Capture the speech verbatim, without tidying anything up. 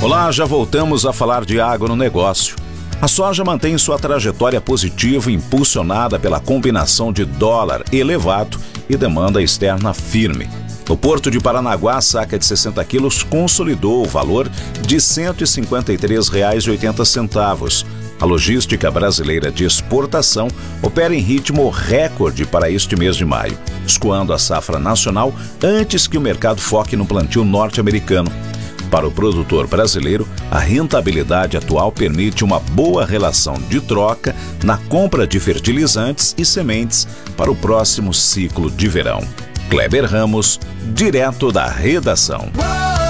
Olá, já voltamos a falar de agronegócio. A soja mantém sua trajetória positiva impulsionada pela combinação de dólar elevado e demanda externa firme. No Porto de Paranaguá, a saca de sessenta quilos consolidou o valor de cento e cinquenta e três reais e oitenta centavos. A logística brasileira de exportação opera em ritmo recorde para este mês de maio, escoando a safra nacional antes que o mercado foque no plantio norte-americano. Para o produtor brasileiro, a rentabilidade atual permite uma boa relação de troca na compra de fertilizantes e sementes para o próximo ciclo de verão. Kleber Ramos, direto da redação.